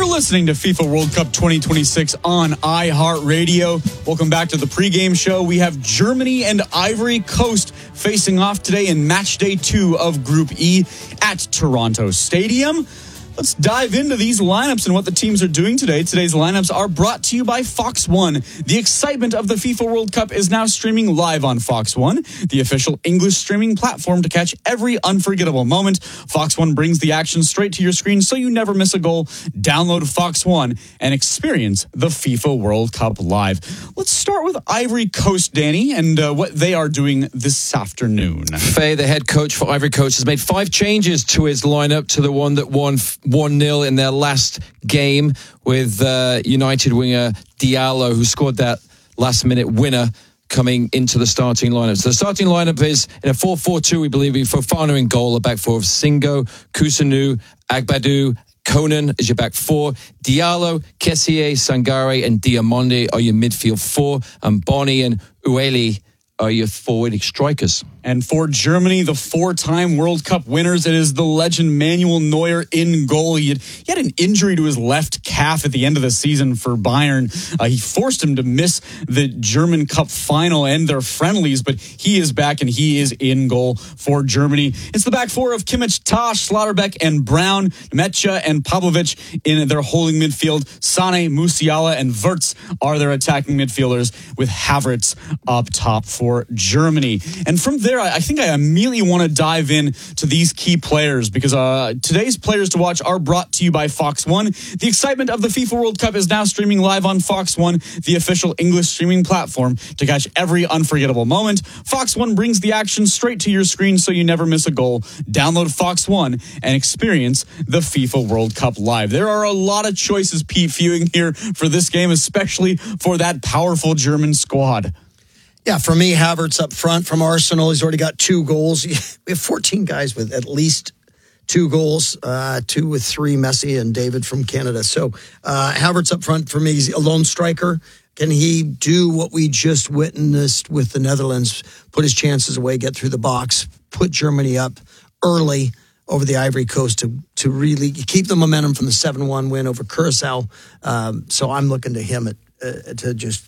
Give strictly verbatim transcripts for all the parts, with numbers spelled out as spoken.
listening to FIFA World Cup twenty twenty-six on iHeartRadio. Welcome back to the pregame show. We have Germany and Ivory Coast facing off today in match day two of Group E at Toronto Stadium. Let's dive into these lineups and what the teams are doing today. Today's lineups are brought to you by Fox One. The excitement of the FIFA World Cup is now streaming live on Fox One, the official English streaming platform to catch every unforgettable moment. Fox One brings the action straight to your screen so you never miss a goal. Download Fox One and experience the FIFA World Cup live. Let's start with Ivory Coast, Danny, and uh, what they are doing this afternoon. Faye, the head coach for Ivory Coast, has made five changes to his lineup to the one that won one nil in their last game with uh, United winger Diallo, who scored that last-minute winner coming into the starting lineup. So the starting lineup is in a four four two, we believe, Fofana in goal, a back four of Singo, Kusanu, Agbadou, Conan is your back four. Diallo, Kessié, Sangare, and Diamonde are your midfield four. And Boni and Ueli are your forward strikers. And for Germany, the four-time World Cup winners, it is the legend Manuel Neuer in goal. He had, he had an injury to his left calf at the end of the season for Bayern. Uh, he forced him to miss the German Cup final and their friendlies, but he is back and he is in goal for Germany. It's the back four of Kimmich, Tosh, Slaughterbeck, and Brown, Metja and Pavlovic in their holding midfield. Sane, Musiala, and Wirtz are their attacking midfielders, with Havertz up top for Germany. And from there, I think I immediately want to dive in to these key players because uh, today's players to watch are brought to you by Fox One. The excitement of the FIFA World Cup is now streaming live on Fox One, the official English streaming platform to catch every unforgettable moment. Fox One brings the action straight to your screen so you never miss a goal. Download Fox One and experience the FIFA World Cup live. There are a lot of choices, Pete, viewing here for this game, especially for that powerful German squad. Yeah, for me, Havertz up front from Arsenal. He's already got two goals. We have fourteen guys with at least two goals, uh, two with three, Messi and David from Canada. So uh, Havertz up front for me. He's a lone striker. Can he do what we just witnessed with the Netherlands, put his chances away, get through the box, put Germany up early over the Ivory Coast to to really keep the momentum from the seven one win over Curacao? Um, so I'm looking to him at, uh, to just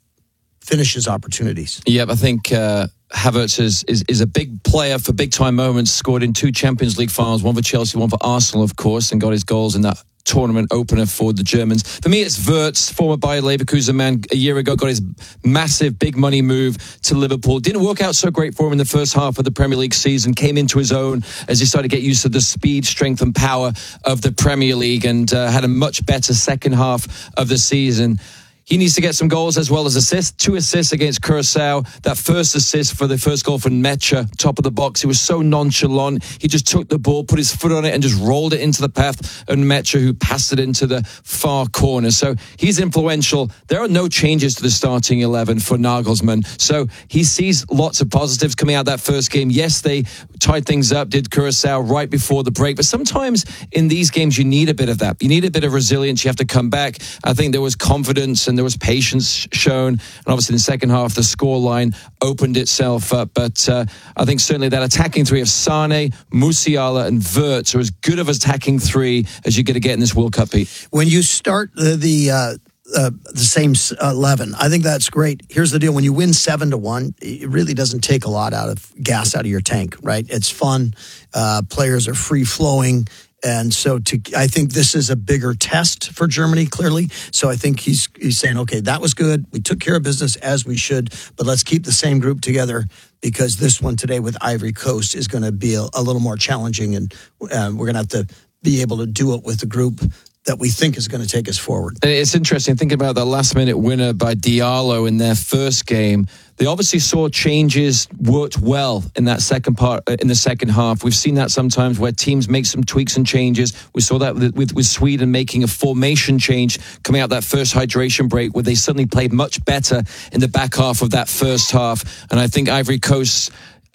finish his opportunities. Yep, I think uh, Havertz is, is is a big player for big-time moments, scored in two Champions League finals, one for Chelsea, one for Arsenal, of course, and got his goals in that tournament opener for the Germans. For me, it's Wirtz, former Bayer Leverkusen man, a year ago, got his massive big money move to Liverpool. Didn't work out so great for him in the first half of the Premier League season, came into his own as he started to get used to the speed, strength and power of the Premier League, and uh, had a much better second half of the season. He needs to get some goals as well as assists. Two assists against Curacao. That first assist for the first goal for Metja, top of the box. He was so nonchalant. He just took the ball, put his foot on it, and just rolled it into the path of Metja, who passed it into the far corner. So he's influential. There are no changes to the starting eleven for Nagelsmann. So he sees lots of positives coming out of that first game. Yes, they tied things up, did Curacao right before the break. But sometimes in these games, you need a bit of that. You need a bit of resilience. You have to come back. I think there was confidence and there was patience shown, and obviously in the second half the scoreline opened itself up, but uh, I think certainly that attacking three of Sane, Musiala and Wirtz are as good of attacking three as you're going to get in this World Cup, Pete. When you start the the, uh, uh, the same eleven, I think that's great. Here's the deal: when you win seven to one, it really doesn't take a lot out of gas out of your tank, right? It's fun. Uh, players are free flowing. And so to, I think this is a bigger test for Germany, clearly. So I think he's he's saying, okay, that was good. We took care of business as we should, but let's keep the same group together because this one today with Ivory Coast is going to be a, a little more challenging, and uh, we're going to have to be able to do it with the group that we think is going to take us forward. It's interesting thinking about that last-minute winner by Diallo in their first game. They obviously saw changes worked well in that second part, in the second half. We've seen that sometimes where teams make some tweaks and changes. We saw that with, with, with Sweden making a formation change coming out that first hydration break, where they suddenly played much better in the back half of that first half. And I think Ivory Coast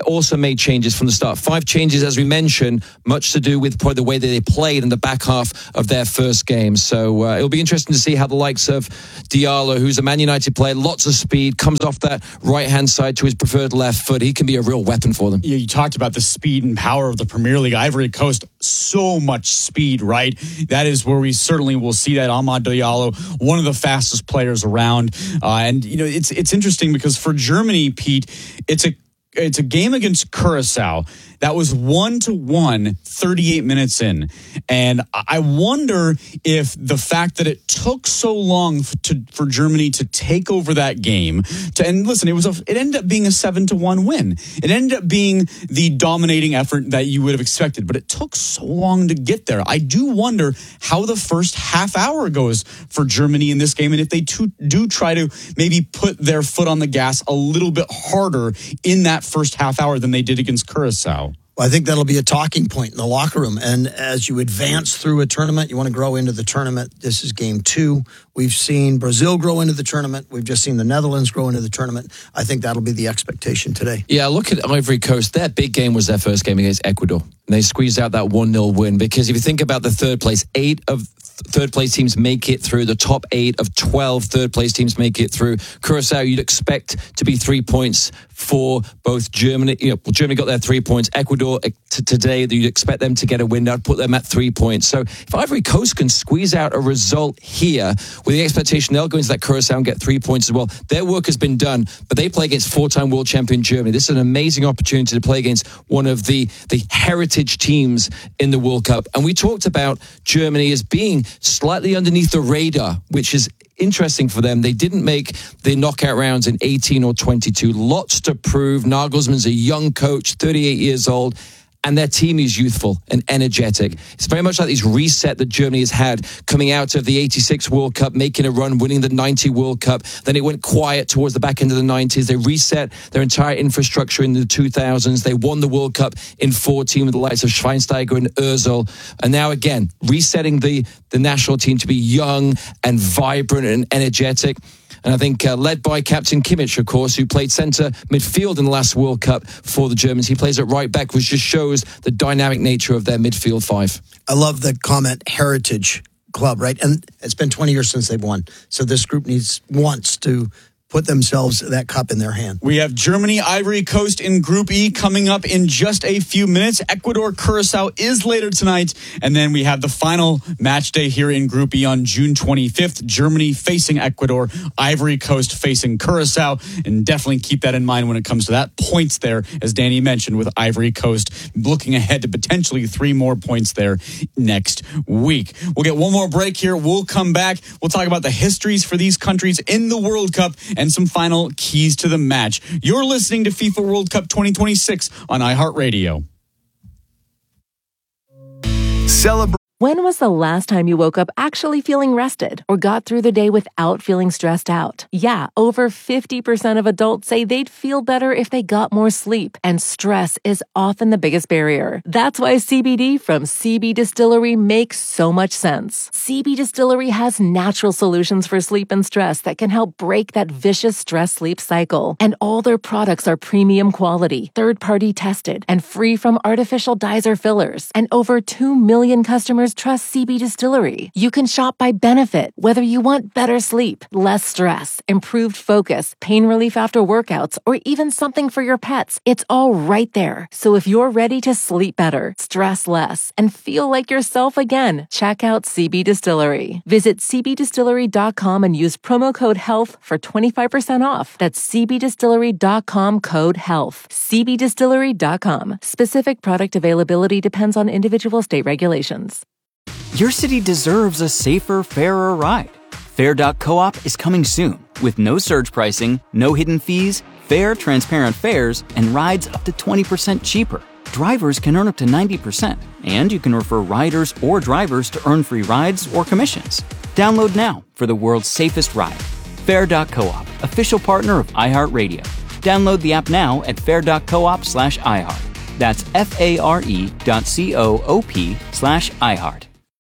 also made changes from the start. Five changes, as we mentioned, much to do with probably the way that they played in the back half of their first game. So uh, it'll be interesting to see how the likes of Diallo, who's a Man United player, lots of speed, comes off that right-hand side to his preferred left foot. He can be a real weapon for them. Yeah, you talked about the speed and power of the Premier League. Ivory Coast, so much speed, right? That is where we certainly will see that. Amad Diallo, one of the fastest players around. Uh, and, you know, it's it's interesting because for Germany, Pete, it's a it's a game against Curacao that was one to one, thirty-eight minutes in. And I wonder if the fact that it took so long to, for Germany to take over that game, to, and listen, it was a, it ended up being a seven to one win. It ended up being the dominating effort that you would have expected, but it took so long to get there. I do wonder how the first half hour goes for Germany in this game, and if they too, do try to maybe put their foot on the gas a little bit harder in that first half hour than they did against Curacao. Well, I think that'll be a talking point in the locker room. And as you advance through a tournament, you want to grow into the tournament. This is game two. We've seen Brazil grow into the tournament. We've just seen the Netherlands grow into the tournament. I think that'll be the expectation today. Yeah, look at Ivory Coast. Their big game was their first game against Ecuador. And they squeezed out that one nil win because if you think about the third place, eight of third place teams make it through. The top eight of twelve third place teams make it through. Curacao, you'd expect to be three points for both Germany. You know, well, Germany got their three points. Ecuador t- today, you'd expect them to get a win. I'd put them at three points. So if Ivory Coast can squeeze out a result here with the expectation they'll go into that Curacao and get three points as well, their work has been done, but they play against four-time world champion Germany. This is an amazing opportunity to play against one of the, the heritage teams in the World Cup. And we talked about Germany as being slightly underneath the radar, which is interesting for them. They didn't make the knockout rounds in eighteen or twenty-two. Lots to prove. Nagelsmann's a young coach, thirty-eight years old, and their team is youthful and energetic. It's very much like this reset that Germany has had coming out of the eighty-six World Cup, making a run, winning the ninety World Cup. Then it went quiet towards the back end of the nineties. They reset their entire infrastructure in the two thousands. They won the World Cup in fourteen with the likes of Schweinsteiger and Ozil. And now again, resetting the, the national team to be young and vibrant and energetic. And I think uh, led by Captain Kimmich, of course, who played centre midfield in the last World Cup for the Germans. He plays at right back, which just shows the dynamic nature of their midfield five. I love the comment heritage club, right? And it's been twenty years since they've won. So this group needs wants to put themselves that cup in their hand. We have Germany, Ivory Coast in Group E coming up in just a few minutes. Ecuador, Curacao is later tonight. And then we have the final match day here in Group E on June twenty-fifth. Germany facing Ecuador, Ivory Coast facing Curacao. And definitely keep that in mind when it comes to that. Points there, as Danny mentioned, with Ivory Coast looking ahead to potentially three more points there next week. We'll get one more break here. We'll come back. We'll talk about the histories for these countries in the World Cup and some final keys to the match. You're listening to FIFA World Cup twenty twenty-six on iHeartRadio. Celebrate. When was the last time you woke up actually feeling rested or got through the day without feeling stressed out? Yeah, over fifty percent of adults say they'd feel better if they got more sleep, and stress is often the biggest barrier. That's why C B D from C B Distillery makes so much sense. C B Distillery has natural solutions for sleep and stress that can help break that vicious stress-sleep cycle. And all their products are premium quality, third-party tested, and free from artificial dyes or fillers. And over two million customers trust C B Distillery. You can shop by benefit, whether you want better sleep, less stress, improved focus, pain relief after workouts, or even something for your pets. It's all right there. So if you're ready to sleep better, stress less, and feel like yourself again, check out C B Distillery. Visit c b distillery dot com and use promo code HEALTH for twenty-five percent off. That's c b distillery dot com code HEALTH. c b distillery dot com. Specific product availability depends on individual state regulations. Your city deserves a safer, fairer ride. Fair dot coop is coming soon with no surge pricing, no hidden fees, fair, transparent fares, and rides up to twenty percent cheaper. Drivers can earn up to ninety percent, and you can refer riders or drivers to earn free rides or commissions. Download now for the world's safest ride. Fair dot coop, official partner of iHeartRadio. Download the app now at fair dot coop slash iHeart. That's F A R E dot C O O P slash iHeart.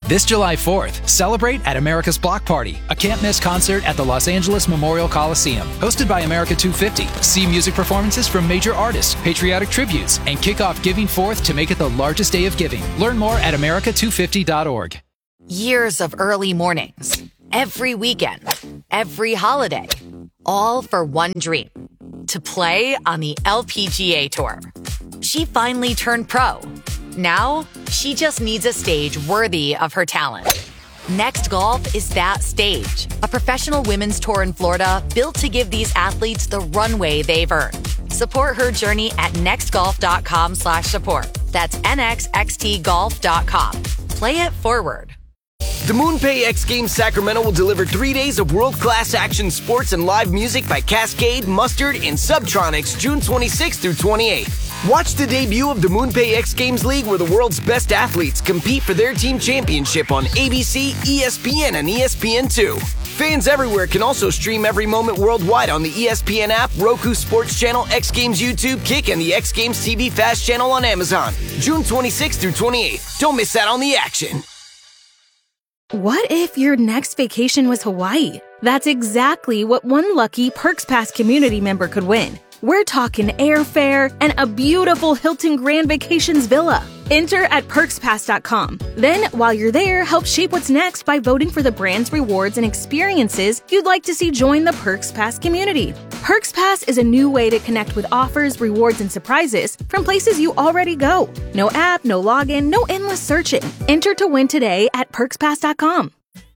This July fourth, celebrate at America's Block Party, a can't-miss concert at the Los Angeles Memorial Coliseum. Hosted by America two fifty. See music performances from major artists, patriotic tributes, and kick off Giving Fourth to make it the largest day of giving. Learn more at America two fifty dot org. Years of early mornings, every weekend, every holiday, all for one dream, to play on the L P G A Tour. She finally turned pro. Now, she just needs a stage worthy of her talent. Next Golf is that stage, a professional women's tour in Florida built to give these athletes the runway they've earned. Support her journey at nextgolf.com slash support. That's N X X T golf dot com. Play it forward. The MoonPay X Games Sacramento will deliver three days of world-class action sports and live music by Cascade, Mustard, and Subtronics June twenty-sixth through twenty-eighth. Watch the debut of the MoonPay X Games League where the world's best athletes compete for their team championship on A B C, E S P N, and E S P N two. Fans everywhere can also stream every moment worldwide on the E S P N app, Roku Sports Channel, X Games YouTube, Kick, and the X Games T V Fast channel on Amazon. June twenty-sixth through twenty-eighth. Don't miss out on the action. What if your next vacation was Hawaii? That's exactly what one lucky Perks Pass community member could win. We're talking airfare and a beautiful Hilton Grand Vacations villa. Enter at perks pass dot com. Then, while you're there, help shape what's next by voting for the brands, rewards, and experiences you'd like to see join the Perks Pass community. Perks Pass is a new way to connect with offers, rewards, and surprises from places you already go. No app, no login, no endless searching. Enter to win today at perks pass dot com.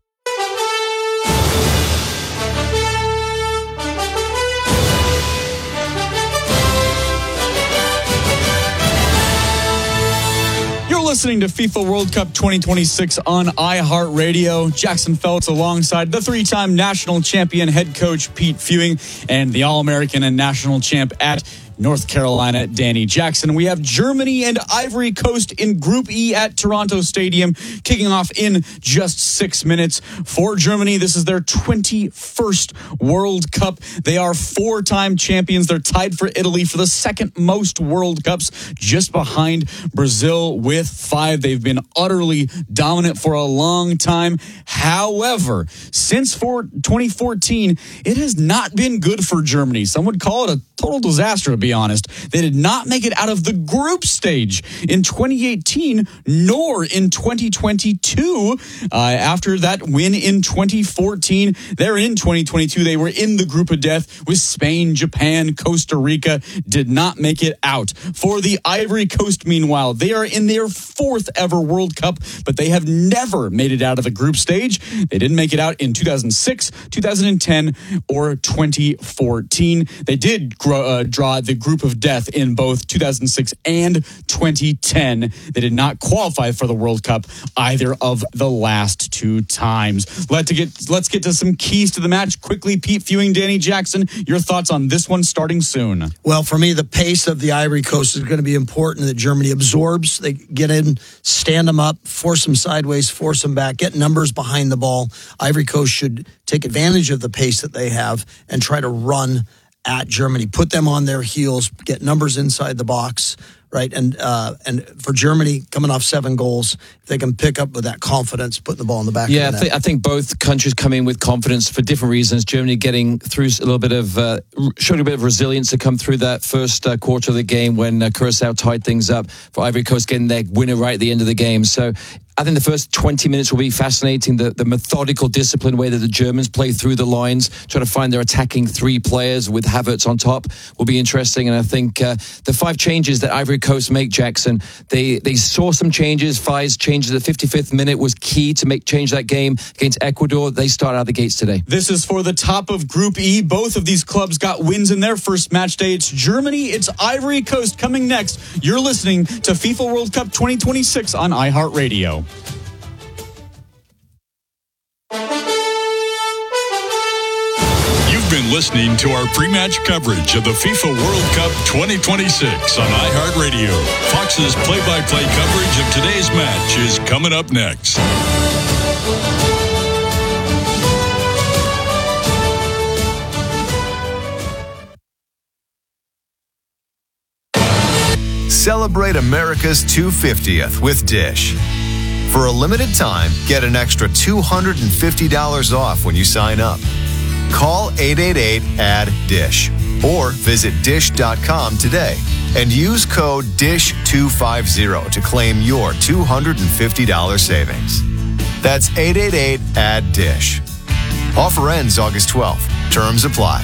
Listening to FIFA World Cup twenty twenty-six on iHeartRadio. Jackson Feltz alongside the three-time national champion head coach Pete Fewing and the All-American and national champ at North Carolina, Danny Jackson. We have Germany and Ivory Coast in Group E at Toronto Stadium, kicking off in just six minutes. For Germany, this is their twenty-first World Cup. They are four-time champions. They're tied for Italy for the second most World Cups, just behind Brazil with five. They've been utterly dominant for a long time. However, since for twenty fourteen, it has not been good for Germany. Some would call it a total disaster, to be honest. They did not make it out of the group stage in twenty eighteen, nor in twenty twenty-two. Uh, after that win in twenty fourteen, they're in twenty twenty-two. They were in the group of death with Spain, Japan, Costa Rica. Did not make it out. For the Ivory Coast, meanwhile, they are in their fourth ever World Cup, but they have never made it out of the group stage. They didn't make it out in two thousand six, two thousand ten, or twenty fourteen. They did grow, uh, draw the group of death in both two thousand six and twenty ten. They did not qualify for the World Cup either of the last two times. Let's get, let's get to some keys to the match quickly. Pete Fewing, Danny Jackson, your thoughts on this one starting soon? Well, for me, the pace of the Ivory Coast is going to be important that Germany absorbs. They get in, stand them up, force them sideways, force them back, get numbers behind the ball. Ivory Coast should take advantage of the pace that they have and try to run at Germany, put them on their heels, get numbers inside the box, right? And uh, and for Germany, coming off seven goals, if they can pick up with that confidence, putting the ball in the back yeah, of the net. I, th- I think both countries come in with confidence for different reasons. Germany getting through a little bit of, uh, showing a bit of resilience to come through that first uh, quarter of the game when uh, Curaçao tied things up. For Ivory Coast getting their winner right at the end of the game. So I think the first twenty minutes will be fascinating. The, the methodical, disciplined way that the Germans play through the lines, trying to find their attacking three players with Havertz on top will be interesting. And I think uh, the five changes that Ivory Coast make, Jackson, they, they saw some changes. Five changes at the fifty-fifth minute was key to make change that game against Ecuador. They start out of the gates today. This is for the top of Group E. Both of these clubs got wins in their first match day. It's Germany, it's Ivory Coast coming next. You're listening to FIFA World Cup twenty twenty-six on iHeartRadio. You've been listening to our pre-match coverage of the FIFA World Cup twenty twenty-six on iHeartRadio. Fox's play-by-play coverage of today's match is coming up next. Celebrate America's two hundred fiftieth with Dish. For a limited time, get an extra two hundred fifty dollars off when you sign up. Call eight eight eight, A D D I S H or visit dish dot com today and use code D I S H two fifty to claim your two hundred fifty dollars savings. That's eight eight eight, A D D I S H. Offer ends August twelfth. Terms apply.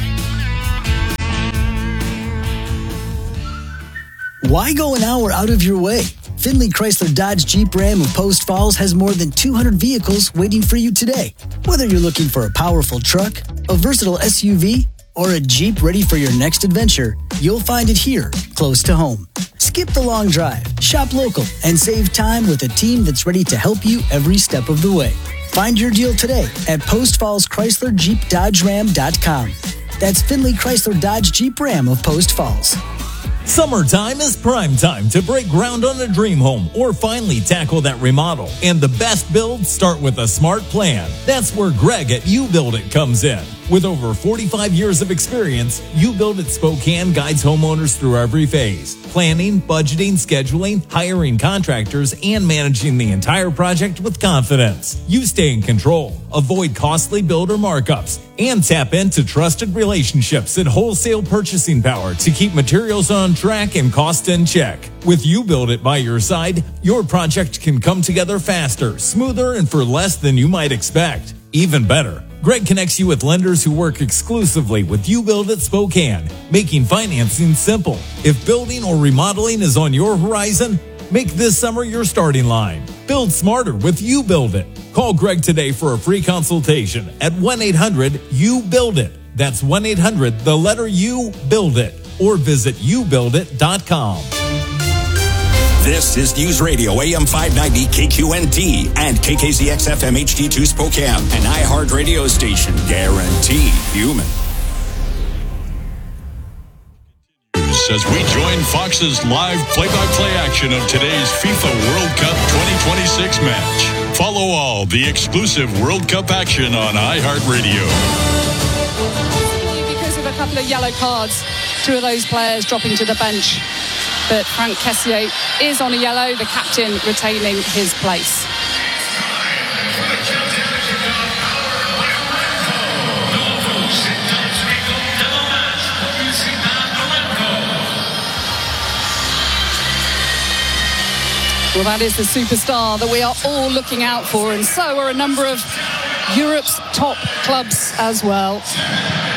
Why go an hour out of your way? Findlay Chrysler Dodge Jeep Ram of Post Falls has more than two hundred vehicles waiting for you today. Whether you're looking for a powerful truck, a versatile S U V, or a Jeep ready for your next adventure, you'll find it here, close to home. Skip the long drive, shop local, and save time with a team that's ready to help you every step of the way. Find your deal today at Post Falls Chrysler Jeep Dodge Ram dot com. That's Findlay Chrysler Dodge Jeep Ram of Post Falls. Summertime is prime time to break ground on a dream home or finally tackle that remodel. And the best builds start with a smart plan. That's where Greg at You Build It comes in. With over forty-five years of experience, You Build It Spokane guides homeowners through every phase. Planning, budgeting, scheduling, hiring contractors, and managing the entire project with confidence. You stay in control, avoid costly builder markups, and tap into trusted relationships and wholesale purchasing power to keep materials on track and cost in check. With You Build It by your side, your project can come together faster, smoother, and for less than you might expect. Even better, Greg connects you with lenders who work exclusively with You Build It Spokane, making financing simple. If building or remodeling is on your horizon, make this summer your starting line. Build smarter with You Build It. Call Greg today for a free consultation at one eight hundred you build it. That's one eight hundred the letter U, build it. Or visit you build it dot com. This is News Radio A M five ninety K Q N T and K K Z X F M H D two Spokane, an iHeart radio station guaranteed human. As we join Fox's live play-by-play action of today's FIFA World Cup twenty twenty-six match. Follow all the exclusive World Cup action on iHeartRadio. Because of a couple of yellow cards, two of those players dropping to the bench. But Franck Kessié is on a yellow, the captain retaining his place. Well, that is the superstar that we are all looking out for, and so are a number of Europe's top clubs as well.